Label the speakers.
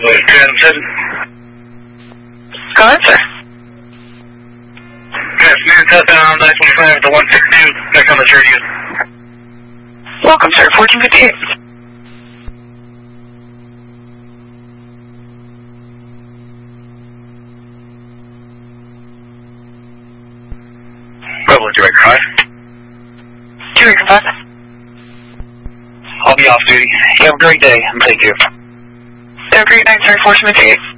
Speaker 1: Go ahead, sir.
Speaker 2: Yes, man, southbound 925 to 162, back on the radio.
Speaker 1: Welcome, sir. 1458.
Speaker 2: Bravo, direct 5.
Speaker 1: Direct 5.
Speaker 2: I'll be off duty. You have a great day, and thank you.
Speaker 1: Have a great night, sir. 1458.